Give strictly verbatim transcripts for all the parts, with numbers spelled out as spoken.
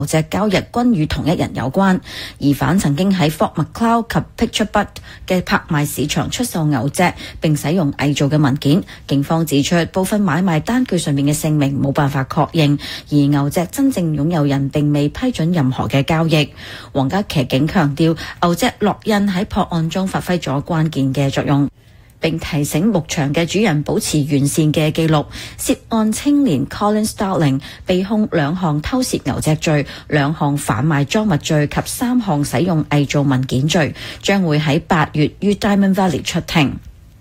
牛隻交易均與同一人有關。疑犯曾經喺 Fort Macleod 及 Picture Butte 嘅拍賣市場出售牛隻，並使用偽造嘅文件。警方指出，部分買賣單據上面嘅姓名冇辦法確認，而牛隻真正擁有人並未批准任何嘅交易。皇家騎警強調，牛隻烙印喺破案中發揮咗關鍵嘅作用，並提醒牧場嘅主人保持完善嘅記錄。涉案青年 Colin Starling 被控兩項偷竊牛隻罪、兩項販賣贓物罪及三項使用偽造文件罪，將會喺八月於 Diamond Valley 出庭。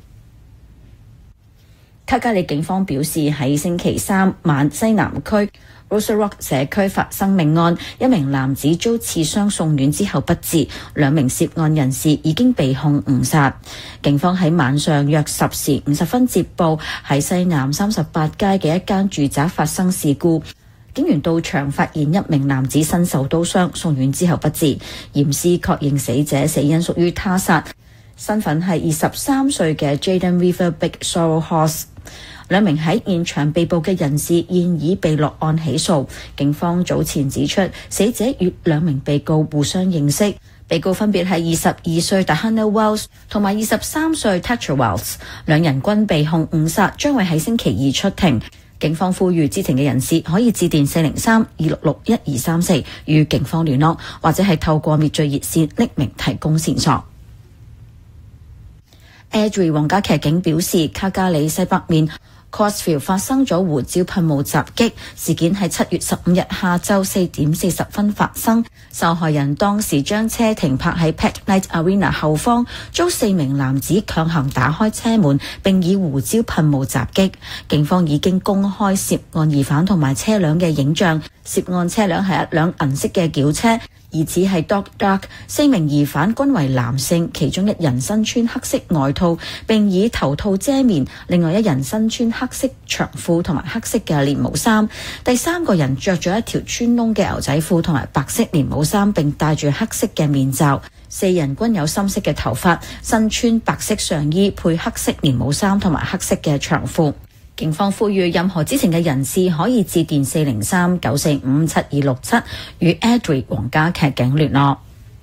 卡加里警方表示，喺星期三晚西南區 Rosa Rock 社區發生命案，一名男子遭刺傷送院之後不治，兩名涉案人士已經被控誤殺。警方喺晚上約十時五十分接報，喺西南三十八街嘅一間住宅發生事故。警員到場發現一名男子身受刀傷，送院之後不治，驗屍確認死者死因屬於他殺，身份係二十三歲嘅 Jaden River Big Sorrel Horse。兩名喺現場被捕嘅人士現已被落案起訴。警方早前指出，死者與兩名被告互相認識，被告分別係二十二歲 Diana Wells 同埋二十三歲 Thatcher Wells， 兩人均被控誤殺，將會喺星期二出庭。警方呼籲知情嘅人士可以致電四零三二六六一二三四與警方聯絡，或者係透過滅罪熱線匿名提供線索。Airdrie 皇家騎警表示，卡加里西北面 Cosfield 發生咗胡椒噴霧襲擊事件，喺七月十五日下晝四點四十分發生。受害人當時將車停泊喺 Pet Night Arena 後方，遭四名男子強行打開車門，並以胡椒噴霧襲擊。警方已經公開涉案疑犯同埋車輛嘅影像。涉案車輛係一輛銀色嘅轎車，疑似係 Dog Dark。四名疑犯均為男性，其中一人身穿黑色外套並以頭套遮面，另外一人身穿黑色長褲同埋黑色嘅連帽衫，第三個人着咗一條穿窿嘅牛仔褲同埋白色連帽衫，並戴住黑色嘅面罩。四人均有深色嘅頭髮，身穿白色上衣配黑色連帽衫同埋黑色嘅長褲。警方呼籲任何知情嘅人士可以致電四零三九四五七二六七與 Airdrie 皇家騎警聯絡。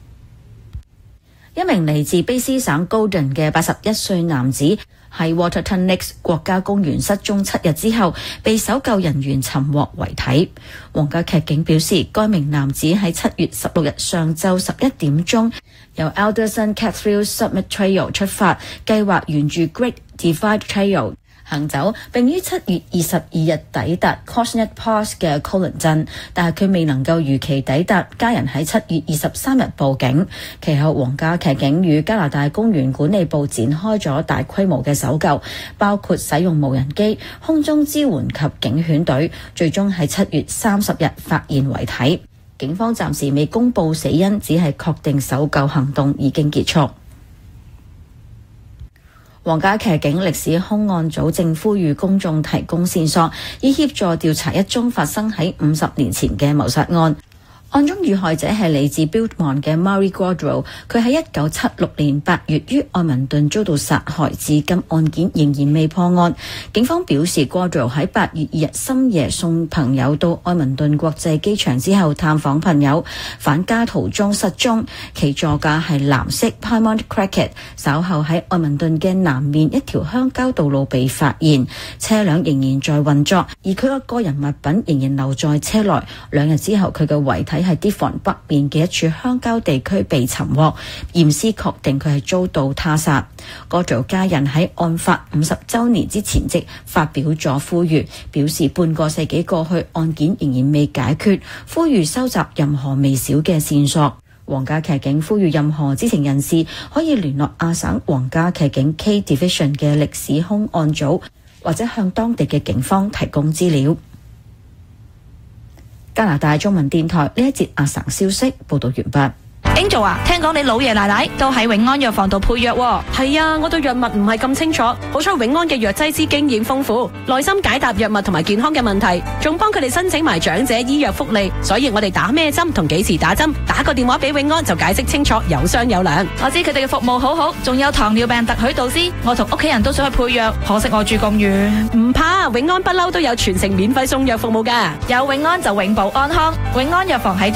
一名嚟自卑斯省 Golden 嘅八十一歲男子喺 Waterton Lakes 國家公園失蹤七日之後，被搜救人員尋獲遺體。皇家騎警表示，該名男子喺七月十六日上晝十一點鐘由 Alderson Cathedral Summit Trail 出發，計劃沿住 Great Divide Trail行走，並於七月二十二日抵達 Cosnet Pass 嘅 Cullen 鎮，但係佢未能夠如期抵達。家人喺七月二十三日報警，其後皇家騎警與加拿大公園管理部展開咗大規模嘅搜救，包括使用無人機、空中支援及警犬隊，最終喺七月三十日發現遺體。警方暫時未公布死因，只係確定搜救行動已經結束。皇家騎警歷史兇案組正呼籲公眾提供線索，以協助調查一宗發生喺五十年前嘅謀殺案。案中遇害者係嚟自 Biltmore 嘅 Murray Gaudreau， 佢喺一九七六年八月於愛民頓遭到殺害，至今案件仍然未破案。警方表示 Gaudreau 喺八月二日深夜送朋友到愛民頓國際機場之後探訪朋友，返家途中失蹤，其座駕係藍色 Plymouth Cracket， 稍後喺愛民頓嘅南面一條鄉郊道路被發現，車輛仍然在運作，而佢嘅個人物品仍然留在車內。兩日之後，佢嘅遺體喺 Devon 北面嘅一處鄉郊地區被尋獲，驗屍確定佢係遭到他殺。Gaudreau家人喺案發五十週年之前夕發表咗呼籲，表示半個世紀過去，案件仍然未解決，呼籲收集任何微小嘅線索。皇家騎警呼籲任何知情人士可以聯絡亞省皇家騎警 K Division 嘅歷史兇案組，或者向當地嘅警方提供資料。加拿大中文電台呢一節亞省消息報道完畢。 Angel 啊，聽講你老爺奶奶都喺永安藥房度配藥喎。 係啊，我對藥物唔係咁清楚，好彩永安嘅藥劑師經驗豐富，耐心解答藥物同埋健康嘅問題，仲幫佢哋申請埋長者醫藥福利，所以我哋打咩針同幾時打針，打個電話俾永安就解釋清楚，有商有量。 我知佢哋嘅服務好好，仲有糖尿病特許導師，我同屋企人都想去配藥，可惜我住咁遠。 唔怕，永安不嬲都有全程免費送藥服務㗎。 有永安就永保安康，永安藥房喺